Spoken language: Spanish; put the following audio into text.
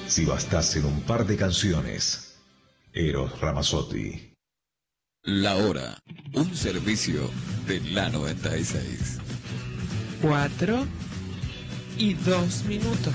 Si bastasen un par de canciones. Eros Ramazzotti. La hora, un servicio de la 96. 4:02.